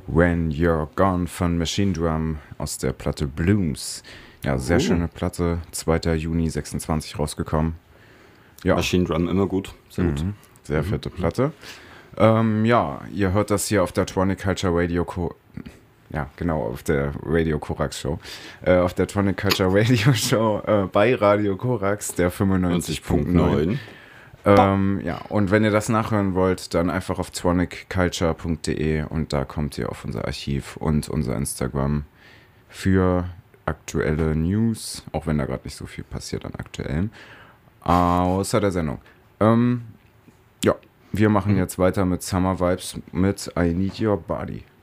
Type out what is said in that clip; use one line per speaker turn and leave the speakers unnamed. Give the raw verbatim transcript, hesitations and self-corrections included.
When You're Gone von Machine Drum aus der Platte Blooms. Ja, sehr
Oh.
schöne Platte, zweiter Juni sechsundzwanzig rausgekommen. Ja,
Machine Drum immer gut. Sehr gut.
mhm. sehr fette Platte. Ähm, ja, ihr hört das hier auf der Tronic Culture Radio Co. Ja, genau, auf der Radio Korax Show. Äh, auf der Tronic Culture Radio Show äh, bei Radio Korax, der fünfundneunzig Punkt neun. Ähm, ja, und wenn ihr das nachhören wollt, dann einfach auf tronic culture punkt de und da kommt ihr auf unser Archiv und unser Instagram für aktuelle News, auch wenn da gerade nicht so viel passiert an aktuellem, außer der Sendung. Ähm, ja, wir machen jetzt weiter mit Summer Vibes mit I Need Your Body.